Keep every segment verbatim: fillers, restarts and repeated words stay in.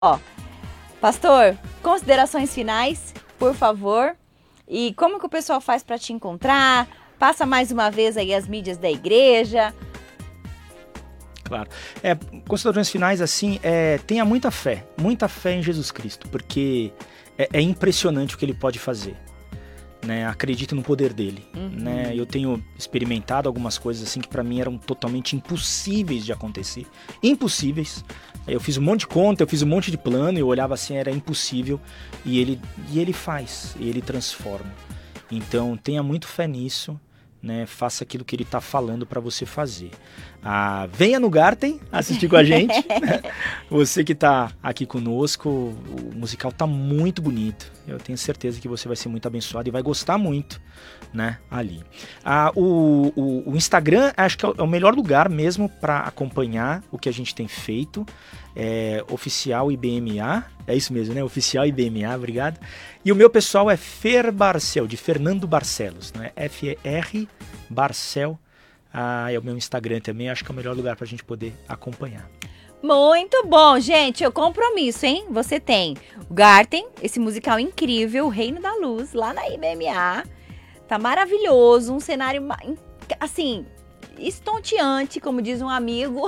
Ó, pastor, considerações finais, por favor. E como que o pessoal faz para te encontrar? Passa mais uma vez aí as mídias da igreja. Claro. É, considerações finais, assim, é, tenha muita fé, muita fé em Jesus Cristo, porque é, é impressionante o que ele pode fazer. Né? Acredite no poder dele. Uhum. Né? Eu tenho experimentado algumas coisas assim que para mim eram totalmente impossíveis de acontecer. Impossíveis. Eu fiz um monte de conta, eu fiz um monte de plano, eu olhava assim, era impossível. E ele, e ele faz, e ele transforma. Então tenha muito fé nisso. Né, faça aquilo que ele está falando para você fazer. Ah, venha no Garten assistir com a gente. Você que está aqui conosco, o musical está muito bonito. Eu tenho certeza que você vai ser muito abençoado e vai gostar muito, né, ali. Ah, o, o, o Instagram acho que é o melhor lugar mesmo para acompanhar o que a gente tem feito. É, Oficial I B M A, é isso mesmo, né? Oficial I B M A, obrigado. E o meu pessoal é Fer Barcel, de Fernando Barcelos, né? F E R Barcel, ah, é o meu Instagram também, acho que é o melhor lugar pra gente poder acompanhar. Muito bom, gente, eu compromisso, hein? Você tem o Garten, esse musical incrível, o Reino da Luz, lá na I B M A, tá maravilhoso, um cenário, assim, estonteante, como diz um amigo.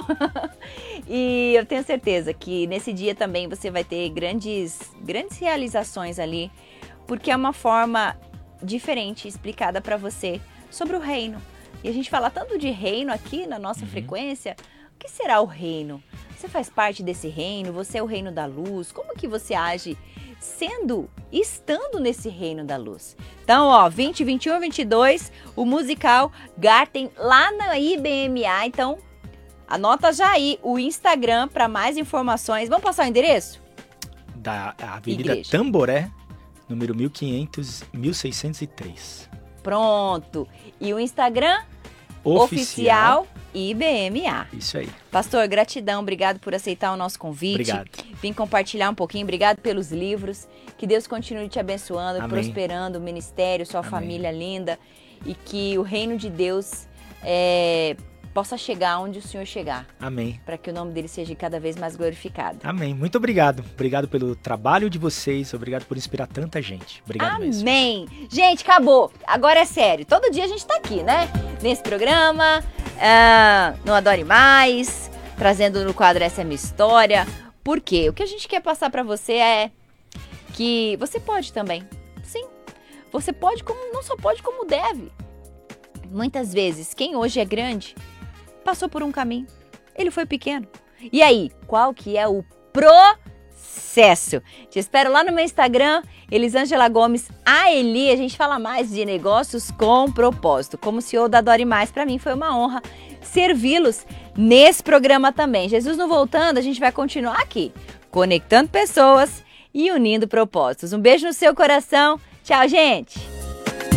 E eu tenho certeza que nesse dia também você vai ter grandes, grandes realizações ali, porque é uma forma diferente explicada para você sobre o reino. E a gente fala tanto de reino aqui na nossa uhum. frequência. O que será o reino? Você faz parte desse reino? Você é o reino da luz? Como que você age sendo, estando nesse reino da luz? Então, ó, vinte, vinte e um, vinte e dois, o musical Garten lá na I B M A. Então, anota já aí o Instagram para mais informações. Vamos passar o endereço? Da Avenida Igreja Tamboré, número mil e quinhentos, mil seiscentos e três. Pronto. E o Instagram? Oficial, Oficial I B M A. Isso aí. Pastor, gratidão. Obrigado por aceitar o nosso convite. Obrigado. Vim compartilhar um pouquinho. Obrigado pelos livros. Que Deus continue te abençoando, Amém. prosperando o ministério, sua Amém. família linda. E que o reino de Deus é, possa chegar onde o Senhor chegar. Amém. Para que o nome dele seja cada vez mais glorificado. Amém. Muito obrigado. Obrigado pelo trabalho de vocês. Obrigado por inspirar tanta gente. Obrigado Amém. mesmo. Amém. Gente, acabou. Agora é sério. Todo dia a gente tá aqui, né? Nesse programa, uh, no Adore Mais, trazendo no quadro Essa é a Minha História. Por quê? O que a gente quer passar para você é que você pode também. Sim. Você pode, como não só pode, como deve. Muitas vezes, quem hoje é grande passou por um caminho, ele foi pequeno. E aí, qual que é o processo? Te espero lá no meu Instagram, Elisângela Gomes, a Eli. A gente fala mais de negócios com propósito. Como C E O da Adore Mais, para mim foi uma honra servi-los nesse programa também. Jesus não voltando, a gente vai continuar aqui, conectando pessoas e unindo propósitos. Um beijo no seu coração. Tchau, gente!